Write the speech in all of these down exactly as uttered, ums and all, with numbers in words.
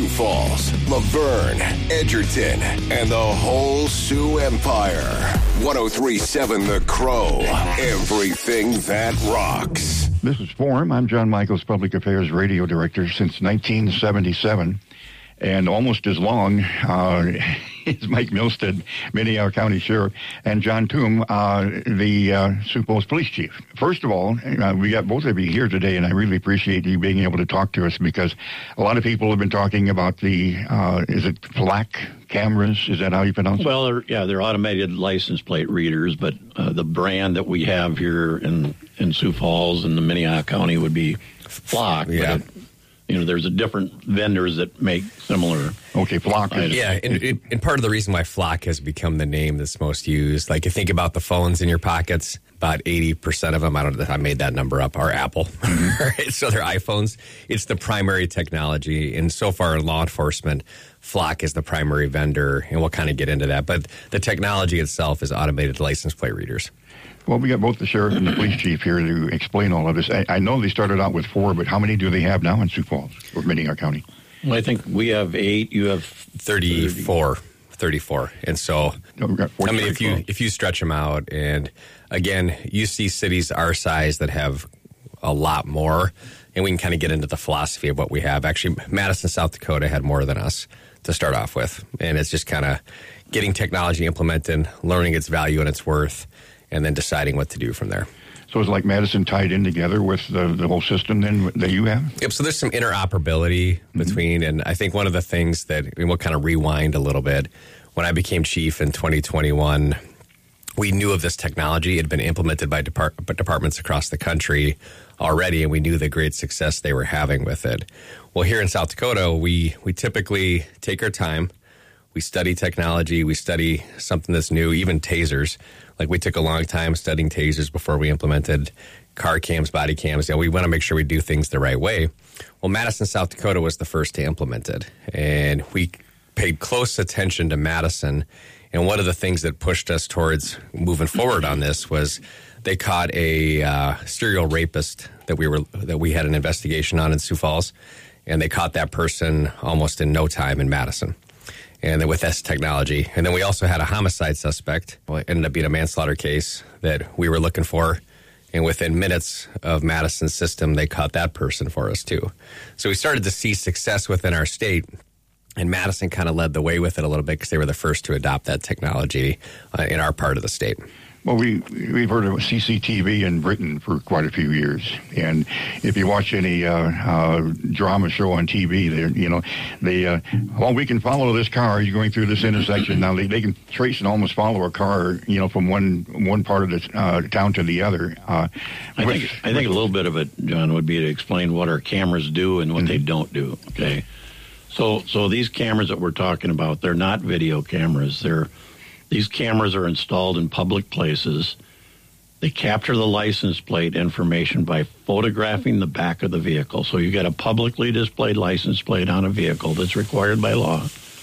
Sioux Falls, Laverne, Edgerton, and the whole Sioux Empire. one oh three point seven The Crow. Everything that rocks. This is Forum. I'm John Michaels, Public Affairs Radio Director since nineteen seventy-seven. And almost as long uh, is Mike Milstead, Minnehaha County Sheriff, and John Toom, uh, the uh, Sioux Falls Police Chief. First of all, uh, we got both of you here today, and I really appreciate you being able to talk to us because a lot of people have been talking about the, uh, is it FLAC cameras? Is that how you pronounce it? Well, they're, yeah, they're automated license plate readers, but uh, the brand that we have here in, in Sioux Falls and the Minnehaha County would be FLAC. Yeah. But it, You know, there's a different vendors that make similar. Okay, FLAC. Is, yeah, and, and part of the reason why FLAC has become the name that's most used, like you think about the phones in your pockets, about eighty percent of them, I don't know, I made that number up, are Apple. Right? So they're iPhones. It's the primary technology. And so far in law enforcement, FLAC is the primary vendor, and we'll kind of get into that. But the technology itself is automated license plate readers. Well, we got both the sheriff and the police chief here to explain all of this. I, I know they started out with four, but how many do they have now in Sioux Falls or Minnehaha County? Well, I think we have eight. You have thirty-four. thirty-four. And so, no, we got I mean, if you if you stretch them out, and again, you see cities our size that have a lot more, and we can kind of get into the philosophy of what we have. Actually, Madison, South Dakota had more than us to start off with, and it's just kind of getting technology implemented, learning its value and its worth, and then deciding what to do from there. So it's like Madison tied in together with the, the whole system then that you have? Yep, so there's some interoperability between, mm-hmm. and I think one of the things that, and we'll kind of rewind a little bit, when I became chief in twenty twenty-one, we knew of this technology. It had been implemented by depart- departments across the country already, and we knew the great success they were having with it. Well, here in South Dakota, we, we typically take our time. We study technology. We study something that's new, even tasers. Like we took a long time studying tasers before we implemented car cams, body cams. You know, we want to make sure we do things the right way. Well, Madison, South Dakota was the first to implement it. And we paid close attention to Madison. And one of the things that pushed us towards moving forward on this was they caught a uh, serial rapist that we were that we had an investigation on in Sioux Falls. And they caught that person almost in no time in Madison. And then with this technology. And then we also had a homicide suspect. Well, it ended up being a manslaughter case that we were looking for. And within minutes of Madison's system, they caught that person for us, too. So we started to see success within our state. And Madison kind of led the way with it a little bit because they were the first to adopt that technology uh, in our part of the state. Well, we, we've heard of C C T V in Britain for quite a few years. And if you watch any uh, uh, drama show on T V, they you know, they, uh, well, we can follow this car. He's going through this intersection. Now, they, they can trace and almost follow a car, you know, from one one part of the uh, town to the other. Uh, I which, think I think a little bit of it, John, would be to explain what our cameras do and what mm-hmm. they don't do, okay? So, so these cameras that we're talking about, they're not video cameras. They're These cameras are installed in public places. They capture the license plate information by photographing the back of the vehicle. So you get a publicly displayed license plate on a vehicle that's required by law.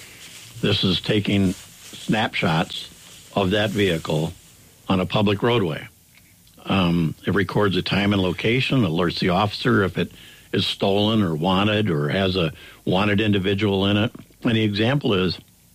This is taking snapshots of that vehicle on a public roadway. Um, it records the time and location, alerts the officer if it is stolen or wanted or has a wanted individual in it. And the example is,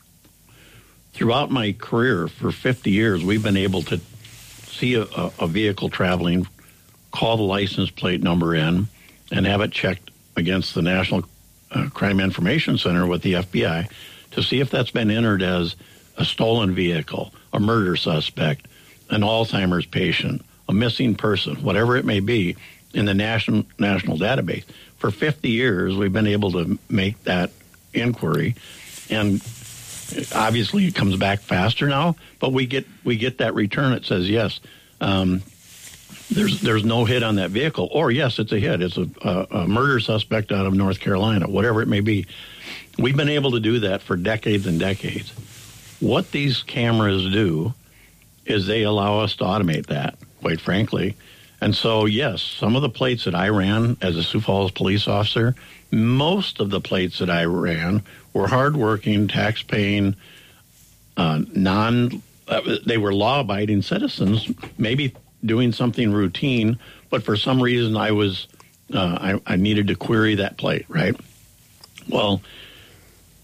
throughout my career for fifty years, we've been able to see a, a vehicle traveling, call the license plate number in, and have it checked against the National uh, Crime Information Center with the F B I to see if that's been entered as a stolen vehicle, a murder suspect, an Alzheimer's patient, a missing person, whatever it may be, in the national national database. For fifty years, we've been able to make that inquiry, and obviously, it comes back faster now, but we get we get that return that says yes, um, there's there's no hit on that vehicle, or yes, it's a hit. It's a, a, a murder suspect out of North Carolina, whatever it may be. We've been able to do that for decades and decades. What these cameras do is they allow us to automate that, quite frankly. And so, yes, some of the plates that I ran as a Sioux Falls police officer, most of the plates that I ran were hardworking, tax-paying, uh, non. Uh, they were law-abiding citizens, maybe doing something routine, but for some reason I was, uh, I, I needed to query that plate, right? Well,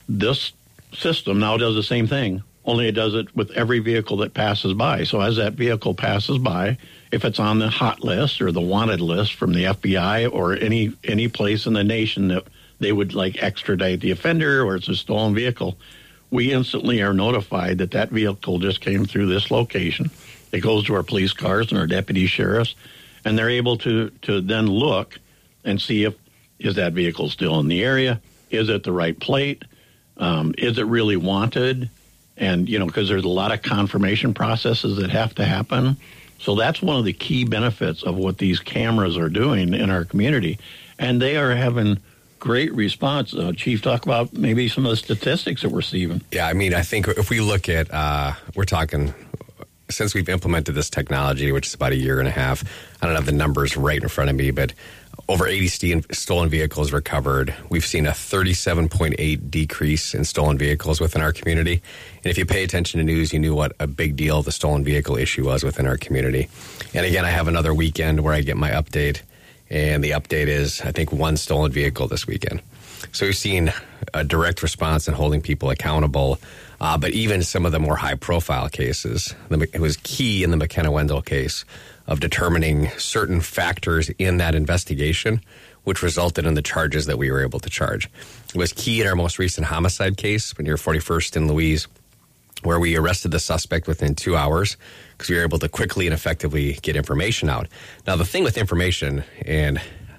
this system now does the same thing, only it does it with every vehicle that passes by. So as that vehicle passes by, if it's on the hot list or the wanted list from the F B I or any any place in the nation that they would like extradite the offender or it's a stolen vehicle, we instantly are notified that that vehicle just came through this location. It goes to our police cars and our deputy sheriffs, and they're able to, to then look and see if is that vehicle still in the area, is it the right plate, um, is it really wanted, and, you know, because there's a lot of confirmation processes that have to happen. So that's one of the key benefits of what these cameras are doing in our community, and they are having great response. Uh, Chief, talk about maybe some of the statistics that we're seeing. Yeah, I mean, I think if we look at, uh, we're talking, since we've implemented this technology, which is about a year and a half, I don't have the numbers right in front of me, but over eighty stolen vehicles recovered. We've seen a thirty-seven point eight decrease in stolen vehicles within our community. And if you pay attention to news, you knew what a big deal the stolen vehicle issue was within our community. And again, I have another weekend where I get my update. And the update is, I think, one stolen vehicle this weekend. So we've seen a direct response in holding people accountable. Uh, but even some of the more high-profile cases, the, it was key in the McKenna Wendell case of determining certain factors in that investigation, which resulted in the charges that we were able to charge. It was key in our most recent homicide case, near forty-first in Louise, where we arrested the suspect within two hours because we were able to quickly and effectively get information out. Now, the thing with information, and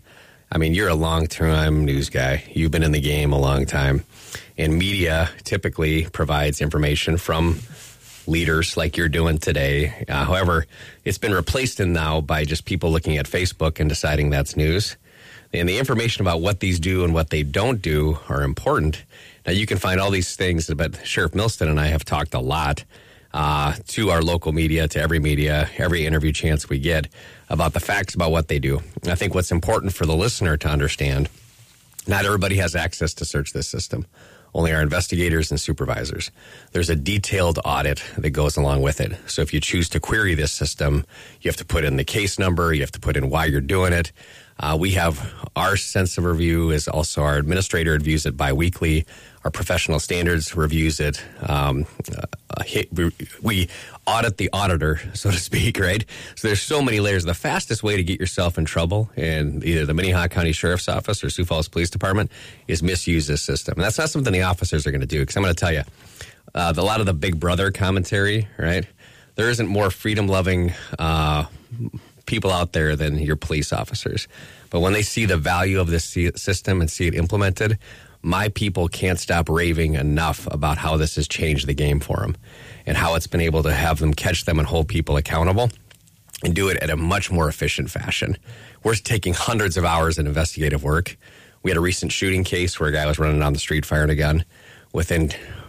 I mean, you're a long-time news guy. You've been in the game a long time. And media typically provides information from leaders like you're doing today. Uh, however, it's been replaced in now by just people looking at Facebook and deciding that's news. And the information about what these do and what they don't do are important. Now, you can find all these things, but Sheriff Milstead and I have talked a lot uh, to our local media, to every media, every interview chance we get about the facts about what they do. And I think what's important for the listener to understand, not everybody has access to search this system. Only our investigators and supervisors. There's a detailed audit that goes along with it. So if you choose to query this system, you have to put in the case number, you have to put in why you're doing it. Uh, we have our sense of review is also our administrator reviews it biweekly. Our professional standards reviews it. Um, uh, we audit the auditor, so to speak, right? So there's so many layers. The fastest way to get yourself in trouble in either the Minnehaha County Sheriff's Office or Sioux Falls Police Department is misuse this system. And that's not something the officers are going to do, because I'm going to tell you, uh, the, a lot of the Big Brother commentary, right? There isn't more freedom-loving uh, people out there than your police officers. But when they see the value of this system and see it implemented, my people can't stop raving enough about how this has changed the game for them and how it's been able to have them catch them and hold people accountable and do it at a much more efficient fashion. We're taking hundreds of hours of investigative work. We had a recent shooting case where a guy was running down the street firing a gun. Within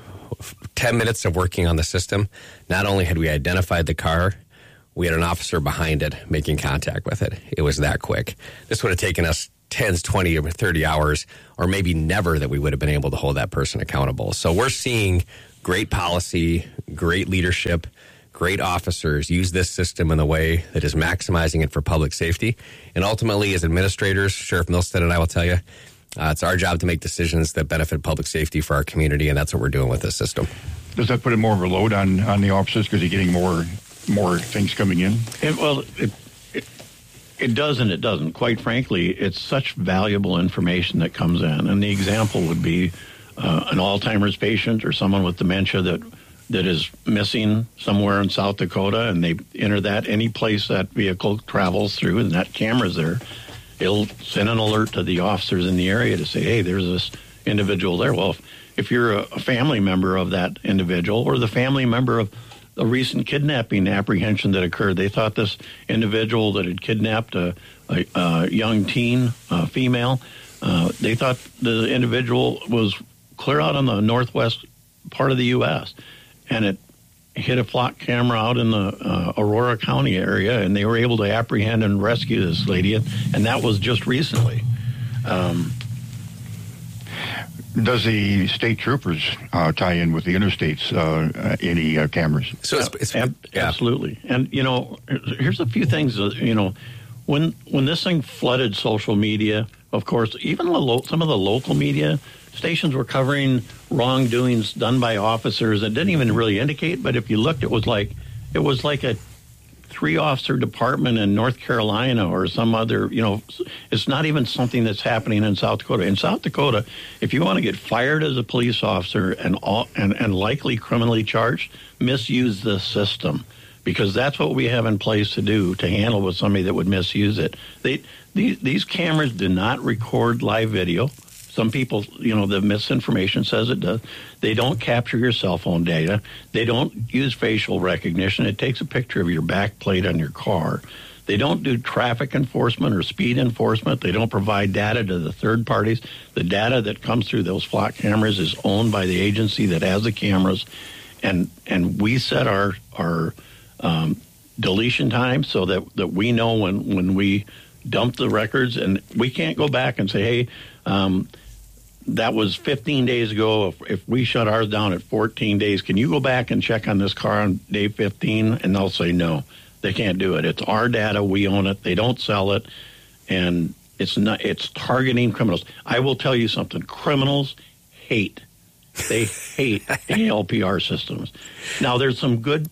ten minutes of working on the system, not only had we identified the car, we had an officer behind it making contact with it. It was that quick. This would have taken us tens, twenty, or thirty hours, or maybe never, that we would have been able to hold that person accountable. So we're seeing great policy, great leadership, great officers use this system in a way that is maximizing it for public safety. And ultimately, as administrators, Sheriff Milstead and I will tell you, uh, it's our job to make decisions that benefit public safety for our community, and that's what we're doing with this system. Does that put more of a load on, on the officers because you're getting more more things coming in? It, well, it, it it does and it doesn't. Quite frankly, it's such valuable information that comes in. And the example would be uh, an Alzheimer's patient or someone with dementia that that is missing somewhere in South Dakota, and they enter that any place that vehicle travels through, and that camera's there. It'll send an alert to the officers in the area to say, hey, there's this individual there. Well, if, if you're a, a family member of that individual, or the family member of a recent kidnapping apprehension that occurred, they thought this individual that had kidnapped a, a, a young teen uh, female, uh, they thought the individual was clear out on the northwest part of the U S, and it hit a flock camera out in the uh, Aurora County area, and they were able to apprehend and rescue this lady, and, and that was just recently. Um, Does the state troopers uh, tie in with the interstates, uh, any uh, cameras? So it's, it's Ab- yeah. Absolutely. And, you know, here's a few things, that, you know, when when this thing flooded social media, of course, even the lo- some of the local media stations were covering wrongdoings done by officers that didn't even really indicate. But if you looked, it was like it was like a three-officer department in North Carolina or some other, you know, it's not even something that's happening in South Dakota. In South Dakota, if you want to get fired as a police officer and all, and, and likely criminally charged, misuse the system, because that's what we have in place to do to handle with somebody that would misuse it. They, these, these cameras do not record live video. Some people, you know, the misinformation says it does. They don't capture your cell phone data. They don't use facial recognition. It takes a picture of your back plate on your car. They don't do traffic enforcement or speed enforcement. They don't provide data to the third parties. The data that comes through those flock cameras is owned by the agency that has the cameras. And and we set our, our um, deletion time so that, that we know when, when we dump the records. And we can't go back and say, hey, um, that was fifteen days ago. If, if we shut ours down at fourteen days, can you go back and check on this car on day fifteen? And they'll say no, they can't do it. It's our data. We own it. They don't sell it. And it's not, it's targeting criminals. I will tell you something. Criminals hate, they hate A L P R systems. Now, there's some good,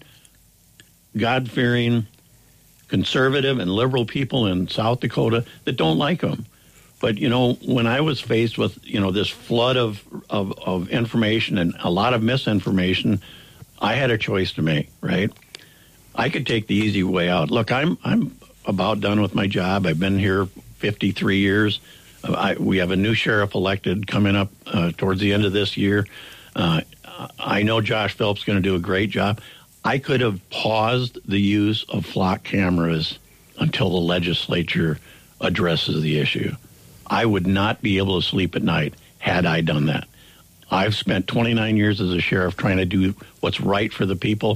God-fearing, conservative and liberal people in South Dakota that don't like them. But, you know, when I was faced with, you know, this flood of, of, of information and a lot of misinformation, I had a choice to make, right? I could take the easy way out. Look, I'm I'm about done with my job. I've been here fifty-three years. I, we have a new sheriff elected coming up uh, towards the end of this year. Uh, I know Josh Phillips is going to do a great job. I could have paused the use of flock cameras until the legislature addresses the issue. I would not be able to sleep at night had I done that. I've spent twenty-nine years as a sheriff trying to do what's right for the people.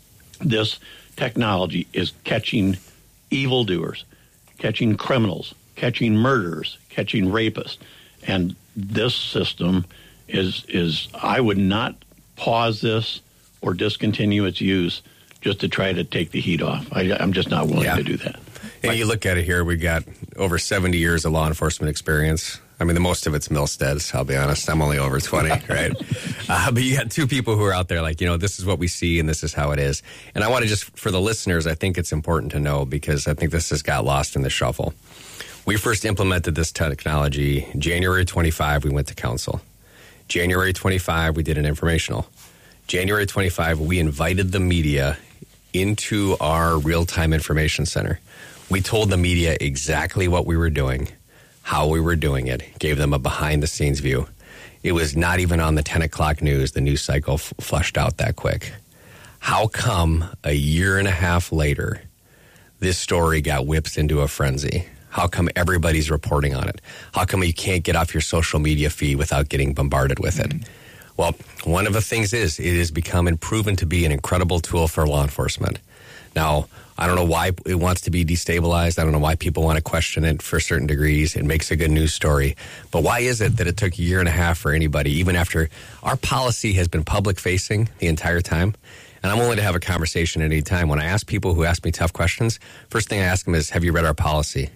This technology is catching evildoers, catching criminals, catching murderers, catching rapists. And this system is, is I would not pause this or discontinue its use just to try to take the heat off. I, I'm just not willing yeah. to do that. And you look at it here, we got over seventy years of law enforcement experience. I mean, the most of it's Milstead's, I'll be honest. I'm only over twenty, right? Uh, but you got two people who are out there like, you know, this is what we see and this is how it is. And I want to just, for the listeners, I think it's important to know because I think this has got lost in the shuffle. We first implemented this technology January twenty-fifth, we went to council. January twenty-fifth, we did an informational. January twenty-fifth, we invited the media into our real-time information center. We told the media exactly what we were doing, how we were doing it, gave them a behind-the-scenes view. It was not even on the ten o'clock news. The news cycle f- flushed out that quick. How come a year and a half later, this story got whipped into a frenzy? How come everybody's reporting on it? How come you can't get off your social media feed without getting bombarded with it? Mm-hmm. Well, one of the things is it has become and proven to be an incredible tool for law enforcement. Now, I don't know why it wants to be destabilized. I don't know why people want to question it for certain degrees. It makes a good news story. But why is it that it took a year and a half for anybody, even after our policy has been public-facing the entire time? And I'm willing to have a conversation at any time. When I ask people who ask me tough questions, first thing I ask them is, have you read our policy?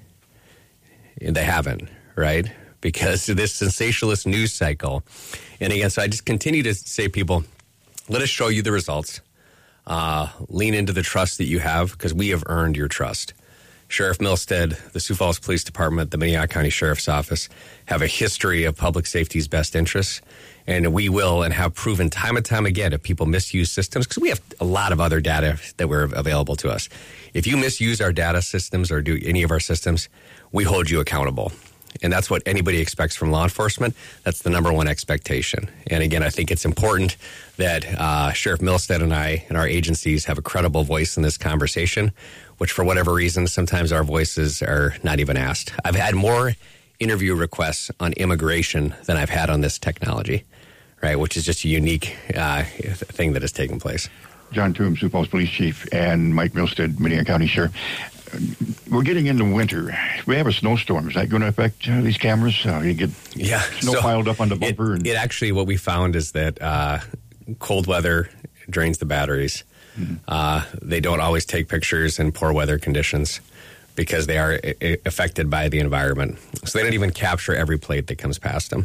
And they haven't, right? Because this sensationalist news cycle. And again, so I just continue to say, people, let us show you the results. Uh, lean into the trust that you have because we have earned your trust. Sheriff Milstead, the Sioux Falls Police Department, the Minnehaha County Sheriff's Office have a history of public safety's best interests, and we will and have proven time and time again if people misuse systems, because we have a lot of other data that were available to us. If you misuse our data systems or do any of our systems, we hold you accountable. And that's what anybody expects from law enforcement. That's the number one expectation. And again, I think it's important that uh, Sheriff Milstead and I and our agencies have a credible voice in this conversation, which for whatever reason, sometimes our voices are not even asked. I've had more interview requests on immigration than I've had on this technology, right, which is just a unique uh, thing that has taken place. John Toombs, Sioux Falls Police Chief, and Mike Milstead, Minnehaha County Sheriff. We're getting into winter. We have a snowstorm. Is that going to affect uh, these cameras? Uh, you get yeah, snow so piled up on the bumper? It, and... it actually, what we found is that uh, cold weather drains the batteries. Mm-hmm. Uh, they don't always take pictures in poor weather conditions because they are I- affected by the environment. So they don't even capture every plate that comes past them.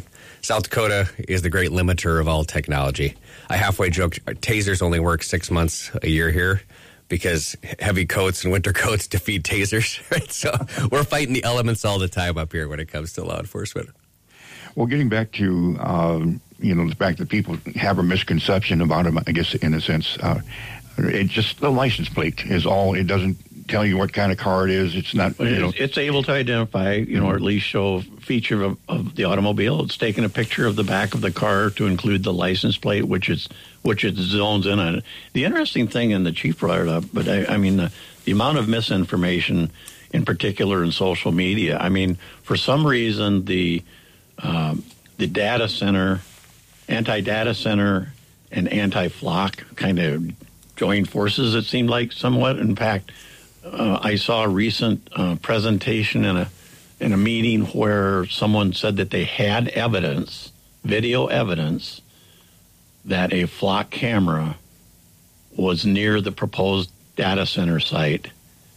South Dakota is the great limiter of all technology. I halfway joked, tasers only work six months a year here because heavy coats and winter coats defeat tasers. Right? So we're fighting the elements all the time up here when it comes to law enforcement. Well, getting back to, um, you know, the fact that people have a misconception about them, I guess, in a sense, uh, it just, the license plate is all, it doesn't tell you what kind of car it is. It's not, you know. It's, it's able to identify, you know, or at least show a feature of, of the automobile. It's taken a picture of the back of the car to include the license plate, which is which it zones in on. The interesting thing, and the chief brought it up, but I, I mean, the, the amount of misinformation, in particular in social media. I mean, for some reason, the um, the data center, anti-data center, and anti-flock kind of joined forces, it seemed like, somewhat. In fact, uh, I saw a recent uh, presentation in a in a meeting where someone said that they had evidence, video evidence, that a flock camera was near the proposed data center site,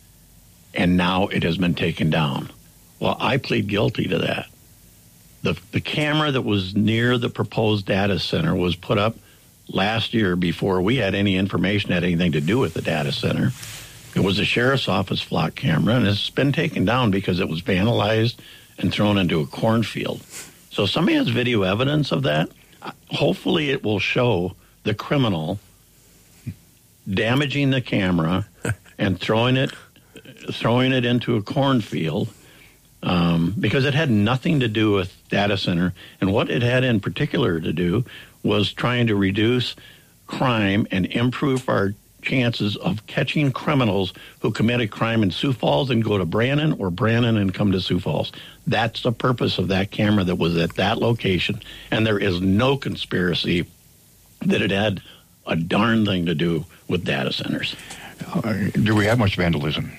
and now it has been taken down. Well, I plead guilty to that. The, the camera that was near the proposed data center was put up last year before we had any information that had anything to do with the data center. It was a sheriff's office flock camera, and it's been taken down because it was vandalized and thrown into a cornfield. So if somebody has video evidence of that, hopefully it will show the criminal damaging the camera and throwing it throwing it into a cornfield, um, because it had nothing to do with data center. And what it had in particular to do was trying to reduce crime and improve our chances of catching criminals who commit a crime in Sioux Falls and go to Brannan, or Brannan and come to Sioux Falls. That's the purpose of that camera that was at that location. And there is no conspiracy that it had a darn thing to do with data centers. Uh, do we have much vandalism?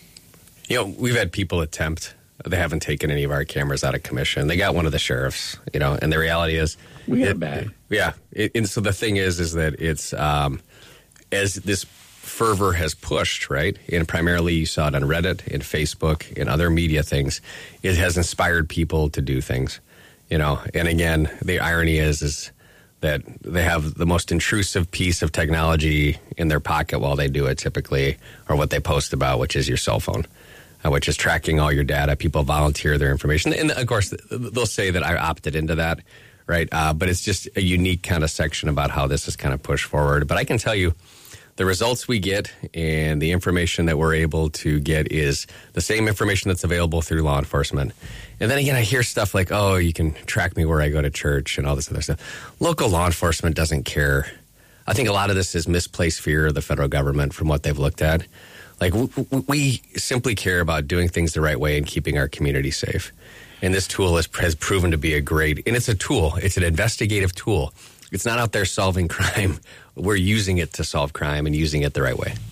You know, we've had people attempt. They haven't taken any of our cameras out of commission. They got one of the sheriffs, you know, and the reality is... We had it, bad. Yeah. It, and so the thing is, is that it's... Um, as this fervor has pushed, right, and primarily you saw it on Reddit, and Facebook, and other media things, it has inspired people to do things, you know. And again, the irony is, is that they have the most intrusive piece of technology in their pocket while they do it, typically, or what they post about, which is your cell phone, uh, which is tracking all your data. People volunteer their information. And, of course, they'll say that I opted into that, right? Uh, but it's just a unique kind of section about how this is kind of pushed forward. But I can tell you, the results we get and the information that we're able to get is the same information that's available through law enforcement. And then again, I hear stuff like, oh, you can track me where I go to church and all this other stuff. Local law enforcement doesn't care. I think a lot of this is misplaced fear of the federal government from what they've looked at. Like, we, we simply care about doing things the right way and keeping our community safe. And this tool has, has proven to be a great, and it's a tool. It's an investigative tool. It's not out there solving crime. We're using it to solve crime and using it the right way.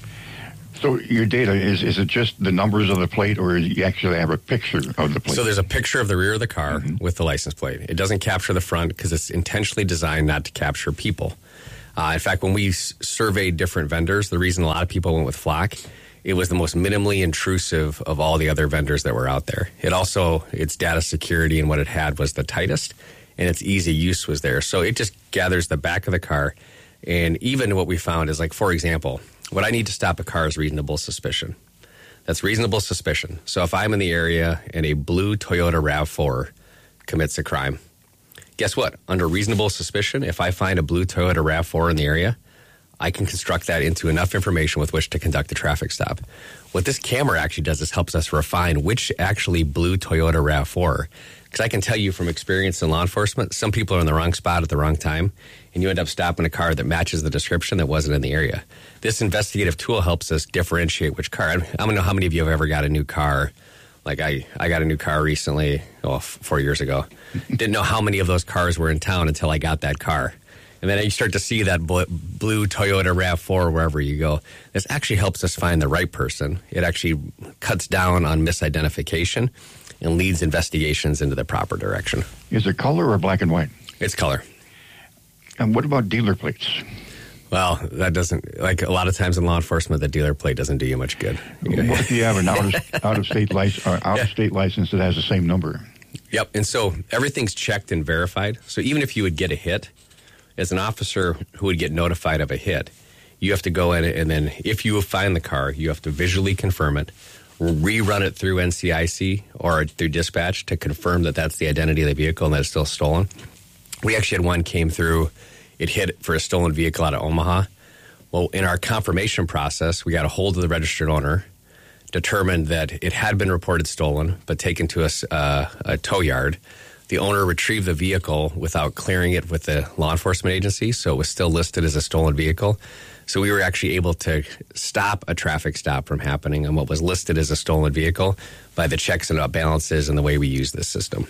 So your data, is is it just the numbers of the plate, or you actually have a picture of the plate? So there's a picture of the rear of the car mm-hmm. with the license plate. It doesn't capture the front because it's intentionally designed not to capture people. Uh, in fact, when we s- surveyed different vendors, the reason a lot of people went with Flock, it was the most minimally intrusive of all the other vendors that were out there. It also, its data security and what it had was the tightest, and its easy use was there. So it just gathers the back of the car. And even what we found is, like, for example, what I need to stop a car is reasonable suspicion. That's reasonable suspicion. So if I'm in the area and a blue Toyota RAV four commits a crime, guess what? Under reasonable suspicion, if I find a blue Toyota RAV four in the area, I can construct that into enough information with which to conduct a traffic stop. What this camera actually does is helps us refine which actually blue Toyota RAV four. Because I can tell you from experience in law enforcement, some people are in the wrong spot at the wrong time, and you end up stopping a car that matches the description that wasn't in the area. This investigative tool helps us differentiate which car. I don't know how many of you have ever got a new car. Like I, I got a new car recently, oh, f- four years ago. Didn't know how many of those cars were in town until I got that car. And then you start to see that blue Toyota RAV four wherever you go. This actually helps us find the right person. It actually cuts down on misidentification and leads investigations into the proper direction. Is it color or black and white? It's color. And what about dealer plates? Well, that doesn't, like a lot of times in law enforcement, the dealer plate doesn't do you much good. What if you have an out of, out of state license, or out of state license that has the same number? Yep. And so everything's checked and verified. So even if you would get a hit, as an officer who would get notified of a hit, you have to go in and then if you find the car, you have to visually confirm it, rerun it through N C I C or through dispatch to confirm that that's the identity of the vehicle and that it's still stolen. We actually had one came through, it hit for a stolen vehicle out of Omaha. Well, in our confirmation process, we got a hold of the registered owner, determined that it had been reported stolen, but taken to a, uh, a tow yard. The owner retrieved the vehicle without clearing it with the law enforcement agency, so it was still listed as a stolen vehicle. So we were actually able to stop a traffic stop from happening on what was listed as a stolen vehicle by the checks and balances and the way we use this system.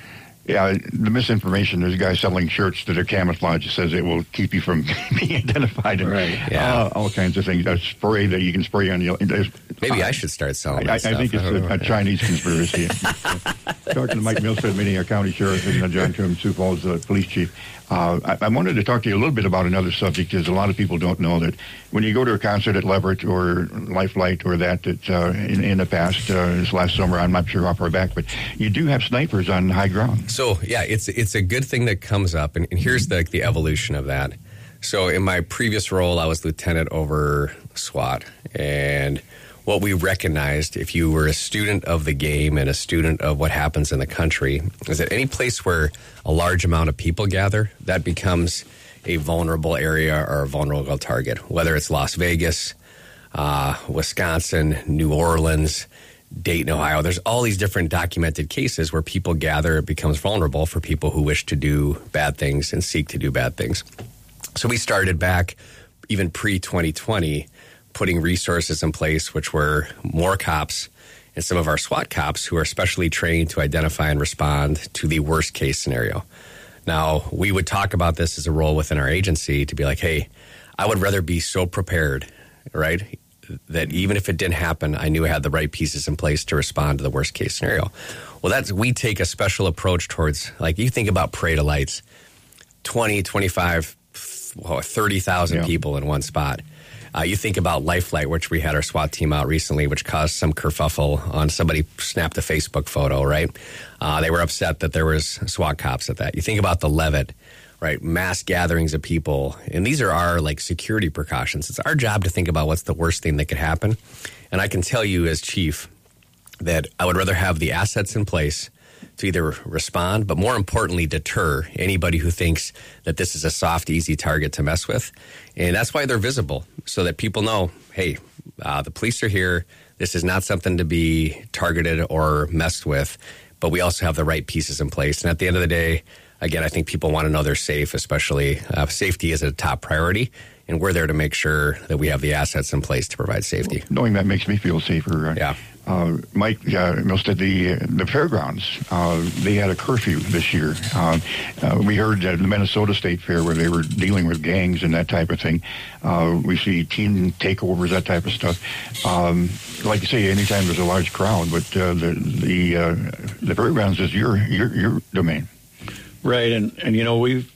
Yeah, the misinformation, there's a guy selling shirts that are camouflage that says it will keep you from being identified. And, right. Yeah. Uh, all kinds of things. A spray that you can spray on your... Maybe uh, I should start selling I, that stuff. I think it's a, a Chinese conspiracy. Talking to Mike Milstead, Minnehaha County Sheriff, and uh, John Toom, Sioux Falls uh, Police Chief. Uh, I, I wanted to talk to you a little bit about another subject, because a lot of people don't know that when you go to a concert at Leverett or Lifelight or that, that uh, in, in the past, uh, this last summer, I'm not sure how far back, but you do have snipers on high ground. So, yeah, it's it's a good thing that comes up, and, and here's the, the evolution of that. So in my previous role, I was lieutenant over SWAT, and what we recognized, if you were a student of the game and a student of what happens in the country, is that any place where a large amount of people gather, that becomes a vulnerable area or a vulnerable target, whether it's Las Vegas, uh, Wisconsin, New Orleans, Dayton, Ohio. There's all these different documented cases where people gather. It becomes vulnerable for people who wish to do bad things and seek to do bad things. So we started back even pre twenty twenty putting resources in place, which were more cops and some of our SWAT cops who are specially trained to identify and respond to the worst case scenario. Now, we would talk about this as a role within our agency to be like, hey, I would rather be so prepared, right, that even if it didn't happen, I knew I had the right pieces in place to respond to the worst case scenario. Well, that's, we take a special approach towards, like, you think about Parade of Lights, twenty, twenty-five, thirty thousand yeah. people in one spot. Uh, you think about Lifelight, which we had our SWAT team out recently, which caused some kerfuffle on somebody snapped a Facebook photo, right? Uh, they were upset that there was SWAT cops at that. You think about the Levitt, right? Mass gatherings of people. And these are our, like, security precautions. It's our job to think about what's the worst thing that could happen. And I can tell you as chief that I would rather have the assets in place to either respond, but more importantly, deter anybody who thinks that this is a soft, easy target to mess with. And that's why they're visible, so that people know, hey, uh, the police are here. This is not something to be targeted or messed with, but we also have the right pieces in place. And at the end of the day, again, I think people want to know they're safe, especially uh, safety is a top priority. And we're there to make sure that we have the assets in place to provide safety. Knowing that makes me feel safer. Uh, yeah. Uh, Mike, uh, most of the the fairgrounds, uh, they had a curfew this year. Uh, uh, we heard at the Minnesota State Fair where they were dealing with gangs and that type of thing. Uh, we see teen takeovers, that type of stuff. Um, like you say, anytime there's a large crowd, but uh, the the uh, the fairgrounds is your your your domain. Right, and and you know we've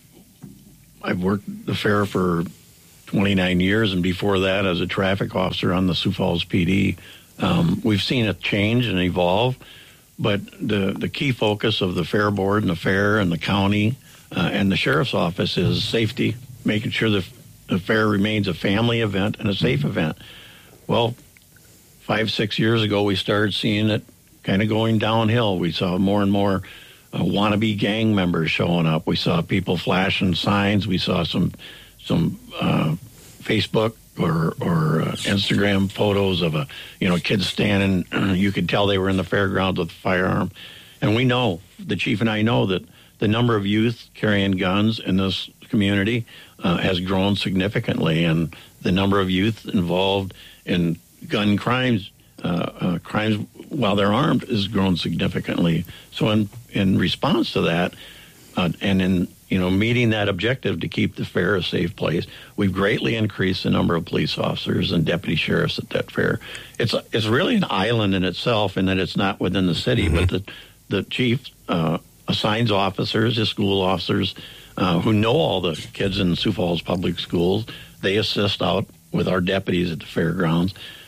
I've worked the fair for twenty-nine years, and before that, as a traffic officer on the Sioux Falls P D. Um, we've seen it change and evolve, but the, the key focus of the fair board and the fair and the county uh, and the sheriff's office is safety, making sure the, the fair remains a family event and a safe event. Well, five, six years ago, we started seeing it kind of going downhill. We saw more and more uh, wannabe gang members showing up. We saw people flashing signs. We saw some some uh, Facebook or or uh, Instagram photos of a you know kids standing. You could tell they were in the fairgrounds with a firearm, and we know, the chief and I know, that the number of youth carrying guns in this community uh, has grown significantly, and the number of youth involved in gun crimes, uh, uh, crimes while they're armed, has grown significantly. So in in response to that, uh, and in you know, meeting that objective to keep the fair a safe place, we've greatly increased the number of police officers and deputy sheriffs at that fair. It's it's really an island in itself in that it's not within the city, mm-hmm. but the the chief uh, assigns officers, his school officers, uh, who know all the kids in Sioux Falls public schools. They assist out with our deputies at the fairgrounds,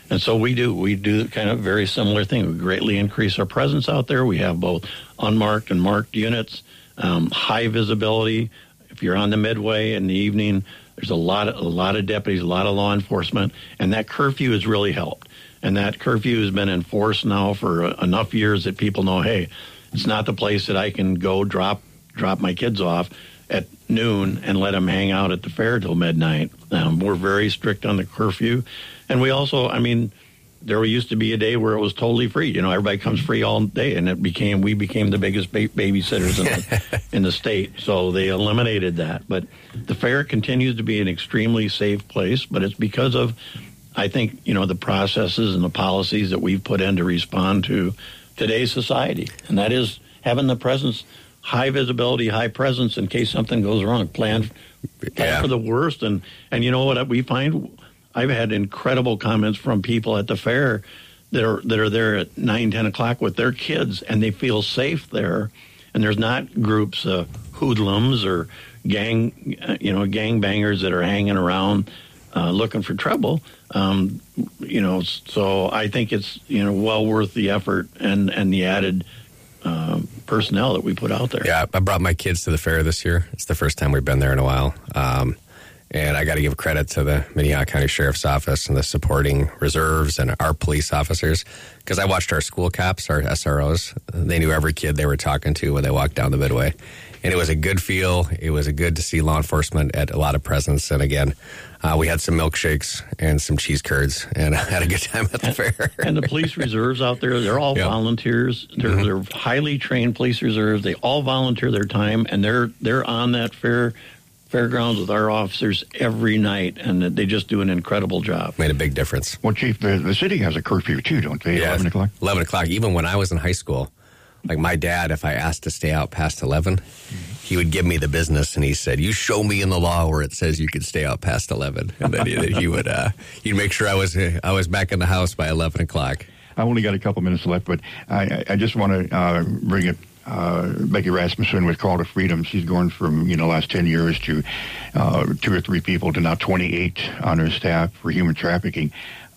And so we do. We do kind of very similar thing. We greatly increase our presence out there. We have both unmarked and marked units, um, high visibility. If you're on the Midway in the evening, there's a lot of, a lot of deputies, a lot of law enforcement, and that curfew has really helped. And that curfew has been enforced now for enough years that people know, hey, it's not the place that I can go drop drop my kids off at noon and let them hang out at the fair till midnight. Um, we're very strict on the curfew. And we also, I mean, there used to be a day where it was totally free. You know, everybody comes free all day, and it became, we became the biggest ba- babysitters in the, in the state. So they eliminated that. But the fair continues to be an extremely safe place, but it's because of, I think, you know, the processes and the policies that we've put in to respond to today's society. And that is having the presence, high visibility, high presence in case something goes wrong. Plan, plan yeah. for the worst. And, and you know what we find? I've had incredible comments from people at the fair that are that are there at nine, ten o'clock with their kids, and they feel safe there. And there's not groups of hoodlums or gang, you know, gangbangers that are hanging around uh, looking for trouble. Um, you know, so I think it's, you know, well worth the effort and and the added uh, personnel that we put out there. Yeah, I brought my kids to the fair this year. It's the first time we've been there in a while. Um, And I got to give credit to the Minnehaha County Sheriff's Office and the supporting reserves and our police officers, because I watched our school cops, our S R Os. They knew every kid they were talking to when they walked down the Midway. And it was a good feel. It was a good to see law enforcement at a lot of presence. And again, uh, we had some milkshakes and some cheese curds, and I had a good time at the and, fair. And the police reserves out there, they're all yep. volunteers. They're, mm-hmm. they're highly trained police reserves. They all volunteer their time, and they're they're on that fair fairgrounds with our officers every night, and they just do an incredible job. Made a big difference. Well, Chief, the, the city has a curfew too, don't they? Yeah, eleven o'clock? eleven o'clock. Even when I was in high school, like my dad, if I asked to stay out past eleven, mm-hmm. he would give me the business, and he said, you show me in the law where it says you could stay out past eleven. And then he, he would uh, he'd make sure I was I was back in the house by eleven o'clock. I only got a couple minutes left, but I, I just want to uh, bring it Uh, Becky Rasmussen with Call to Freedom. She's going from, you know, last ten years to uh, two or three people to now twenty-eight on her staff for human trafficking.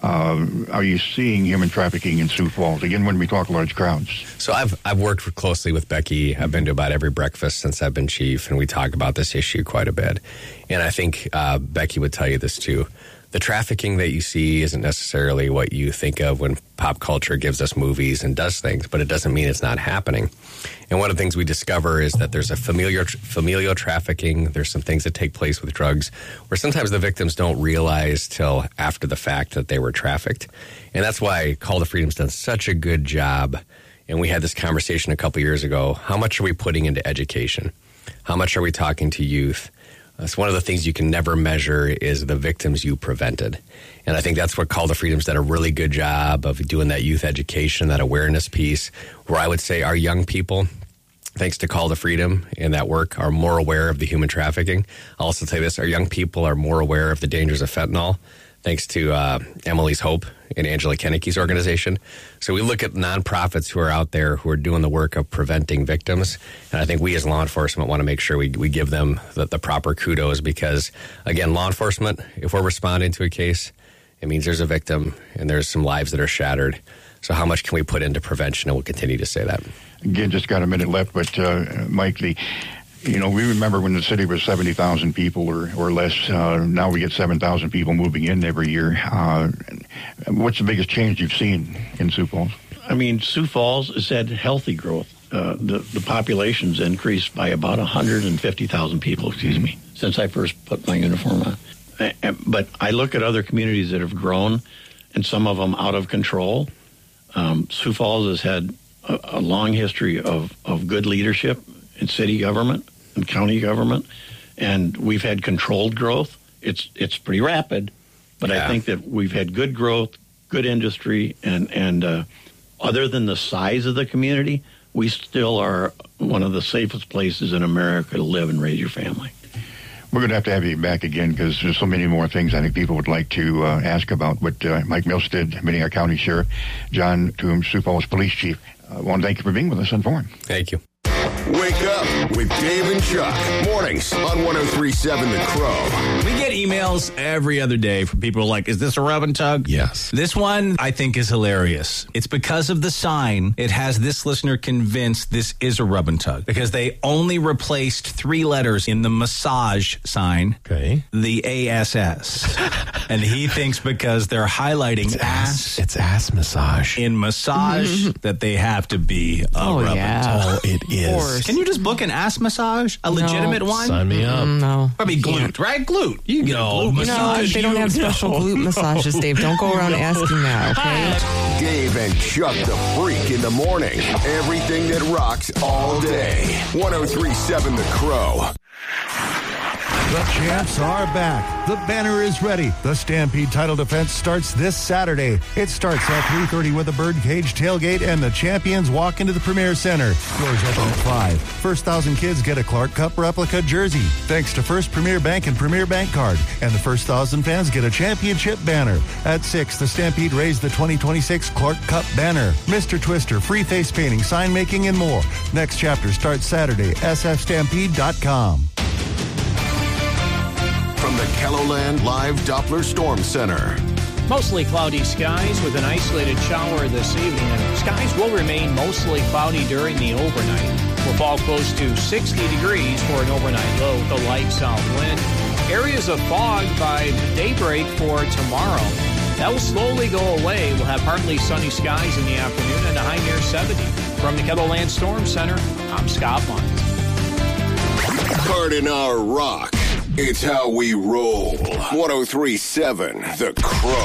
Uh, are you seeing human trafficking in Sioux Falls? Again, when we talk large crowds. So I've I've worked closely with Becky. I've been to about every breakfast since I've been chief, and we talk about this issue quite a bit. And I think uh, Becky would tell you this too. The trafficking that you see isn't necessarily what you think of when pop culture gives us movies and does things, but it doesn't mean it's not happening. And one of the things we discover is that there's a familial familial trafficking. There's some things that take place with drugs where sometimes the victims don't realize till after the fact that they were trafficked. And that's why Call to Freedom's done such a good job. And we had this conversation a couple years ago. How much are we putting into education? How much are we talking to youth? That's one of the things you can never measure is the victims you prevented. And I think that's what Call to Freedom's done a really good job of doing that youth education, that awareness piece, where I would say our young people, thanks to Call to Freedom and that work, are more aware of the human trafficking. I'll also say this, our young people are more aware of the dangers of fentanyl, thanks to uh, Emily's Hope and Angela Kenneke's organization. So we look at nonprofits who are out there who are doing the work of preventing victims. And I think we as law enforcement want to make sure we, we give them the, the proper kudos because, again, law enforcement, if we're responding to a case, it means there's a victim and there's some lives that are shattered. So how much can we put into prevention? And we'll continue to say that. Again, just got a minute left, but uh, Mike, the... You know, we remember when the city was seventy thousand people or, or less. Uh, now we get seven thousand people moving in every year. Uh, what's the biggest change you've seen in Sioux Falls? I mean, Sioux Falls has had healthy growth. Uh, the, the population's increased by about one hundred fifty thousand people, excuse me, since I first put my uniform on. But I look at other communities that have grown, and some of them out of control. Um, Sioux Falls has had a, a long history of, of good leadership in city government and county government, and we've had controlled growth. It's it's pretty rapid, but yeah. I think that we've had good growth, good industry, and and uh, other than the size of the community, we still are one of the safest places in America to live and raise your family. We're going to have to have you back again because there's so many more things I think people would like to uh, ask about. But uh, Mike Milstead, Minnehaha County Sheriff, John Toombs, Sioux Falls Police Chief, I want to thank you for being with us on Forum. Thank you. Wake up with Dave and Chuck. Mornings on one oh three point seven The Crow. We get emails every other day from people like, is this a rub and tug? Yes. This one I think is hilarious. It's because of the sign. It has this listener convinced this is a rub and tug because they only replaced three letters in the massage sign. Okay. The A S S. And he thinks because they're highlighting It's ass, ass. It's ass massage. in massage that they have to be a Oh, rub yeah. and tug. Oh, it Of is. course. Can you just book an ass massage? A legitimate one? Sign me up. No. Probably glute, right? Glute. You can get No, a glute massage. No, massage. they don't have special glute massages, Dave. Don't go around asking that, okay? Dave and Chuck the Freak in the morning. Everything that rocks all day. one oh three point seven The Crow. The champs are back. The banner is ready. The Stampede title defense starts this Saturday. It starts at three thirty with a birdcage tailgate, and the champions walk into the Premier Center. Doors open at five. First thousand kids get a Clark Cup replica jersey, thanks to First Premier Bank and Premier Bank Card. And the first thousand fans get a championship banner. At six, the Stampede raised the twenty twenty-six Clark Cup banner. Mister Twister, free face painting, sign making, and more. Next chapter starts Saturday. S F stampede dot com. From the Kelloland Live Doppler Storm Center. Mostly cloudy skies with an isolated shower this evening, and skies will remain mostly cloudy during the overnight. We'll fall close to sixty degrees for an overnight low with a light south wind. Areas of fog by daybreak for tomorrow. That will slowly go away. We'll have partly sunny skies in the afternoon and a high near seventy. From the Kettleland Storm Center, I'm Scott Munt. Cardinal Rock. It's how we roll. one oh three point seven The Crow.